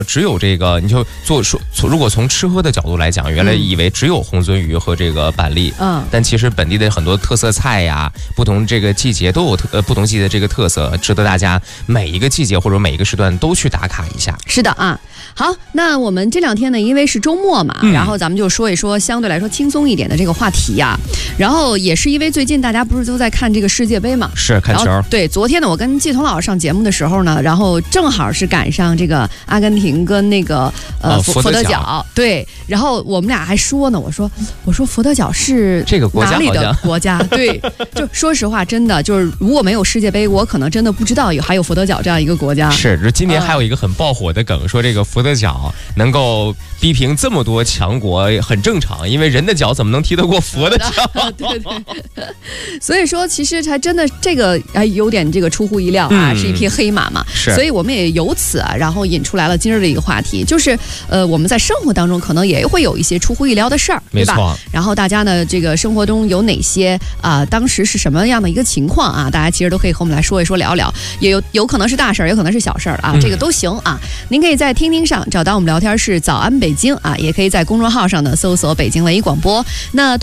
只有这个，你就如果从吃喝的角度来讲，原来以为只有红鳟鱼和这个板栗，但其实本地的很多特色菜呀，不同这个季节都有不同季节的这个特色，值得大家每一个季节或者每一个时段都去打卡一下。 是的啊，好，那我们这2天呢，因为是周末嘛，然后咱们就说一说相对来说轻松一点的这个话题呀。然后也是因为最近大家不是都在看这个世界杯嘛， 是看球。 对，昨天呢，我跟季彤老师上节目的时候呢，然后正好是赶上这个阿根廷跟那个佛得角，对，然后我们俩还说呢，我说佛得角是这个国家哪里的国家？对，就说实话，真的就是如果没有世界杯，我可能真的不知道还有佛得角这样一个国家。 是，今年还有一个很爆火的梗，说这个佛得角能够逼平这么多强国很正常，因为人的脚怎么能踢得过佛的脚？ 对，所以说其实还真的这个有点这个出乎意料啊，是一匹黑马嘛。 是， 所以我们也由此啊，然后引出来了今日的一个话题，就是我们在生活当中可能也会有一些出乎意料的事儿，对吧？没错。然后大家呢，这个生活中有哪些当时是什么样的一个情况啊？大家其实都可以和我们来说一说聊聊，也有可能是大事儿，有可能是小事儿啊，这个都行啊。您可以在听听上找到我们聊天室早安北京啊，也可以在公众号上呢搜索北京文艺广播。那